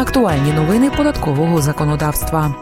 Актуальні новини податкового законодавства.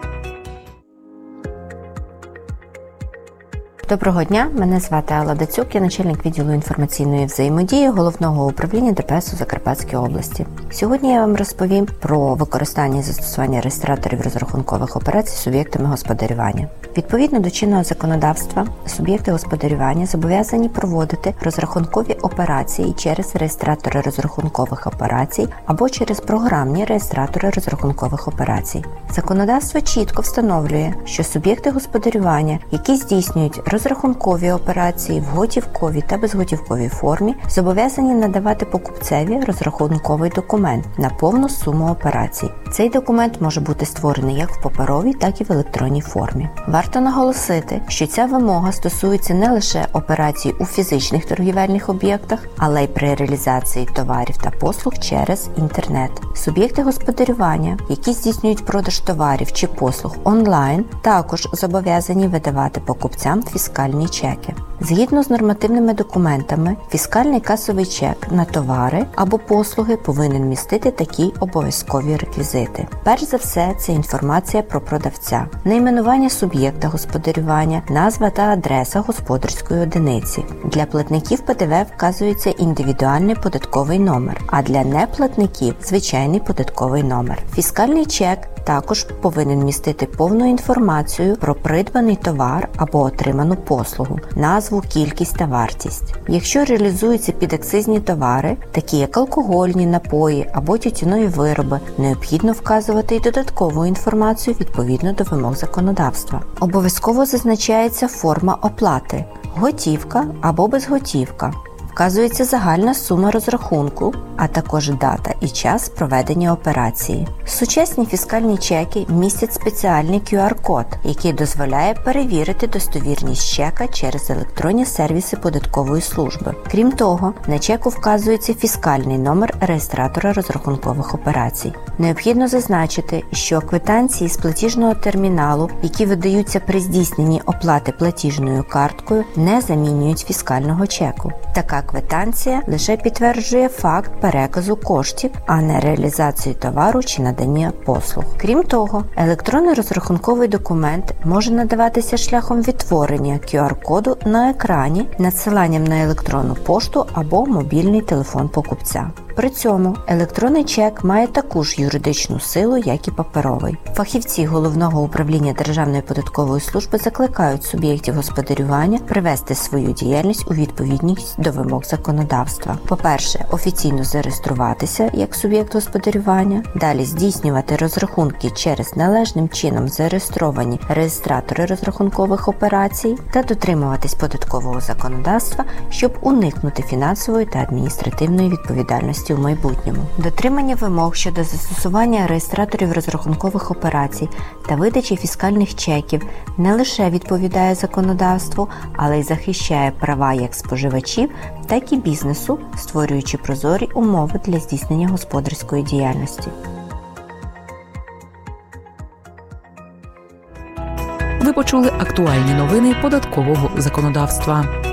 Доброго дня, мене звати Алла Дацюк, я начальник відділу інформаційної взаємодії Головного управління ДПС у Закарпатській області. Сьогодні я вам розповім про використання і застосування реєстраторів розрахункових операцій суб'єктами господарювання. Відповідно до чинного законодавства, суб'єкти господарювання зобов'язані проводити розрахункові операції через реєстратори розрахункових операцій або через програмні реєстратори розрахункових операцій. Законодавство чітко встановлює, що суб'єкти господарювання, які здійснюють розрахункові операції в готівковій та безготівковій формі, зобов'язані надавати покупцеві розрахунковий документ на повну суму операцій. Цей документ може бути створений як в паперовій, так і в електронній формі. Варто наголосити, що ця вимога стосується не лише операцій у фізичних торгівельних об'єктах, але й при реалізації товарів та послуг через інтернет. Суб'єкти господарювання, які здійснюють продаж товарів чи послуг онлайн, також зобов'язані видавати покупцям фіскальні чеки. Згідно з нормативними документами, фіскальний касовий чек на товари або послуги повинен містити такі обов'язкові реквізити. Перш за все, це інформація про продавця, найменування суб'єкта господарювання, назва та адреса господарської одиниці. Для платників ПДВ вказується індивідуальний податковий номер, а для неплатників – звичайний податковий номер. Фіскальний чек також повинен містити повну інформацію про придбаний товар або отриману послугу, назву, кількість та вартість. Якщо реалізуються підакцизні товари, такі як алкогольні напої або тютюнові вироби, необхідно вказувати й додаткову інформацію відповідно до вимог законодавства. Обов'язково зазначається форма оплати – готівка або безготівка. Вказується загальна сума розрахунку, а також дата і час проведення операції. Сучасні фіскальні чеки містять спеціальний QR-код, який дозволяє перевірити достовірність чека через електронні сервіси податкової служби. Крім того, на чеку вказується фіскальний номер реєстратора розрахункових операцій. Необхідно зазначити, що квитанції з платіжного терміналу, які видаються при здійсненні оплати платіжною карткою, не замінюють фіскального чеку. Така квитанція лише підтверджує факт переказу коштів, а не реалізацію товару чи надання послуг. Крім того, електронний розрахунковий документ може надаватися шляхом відтворення QR-коду на екрані, надсиланням на електронну пошту або мобільний телефон покупця. При цьому електронний чек має таку ж юридичну силу, як і паперовий. Фахівці Головного управління Державної податкової служби закликають суб'єктів господарювання привести свою діяльність у відповідність до вимог законодавства. По-перше, офіційно зареєструватися як суб'єкт господарювання, далі здійснювати розрахунки через належним чином зареєстровані реєстратори розрахункових операцій та дотримуватись податкового законодавства, щоб уникнути фінансової та адміністративної відповідальності в майбутньому. Дотримання вимог щодо застосування реєстраторів розрахункових операцій та видачі фіскальних чеків не лише відповідає законодавству, але й захищає права як споживачів, так і бізнесу, створюючи прозорі умови для здійснення господарської діяльності. Ви почули актуальні новини податкового законодавства.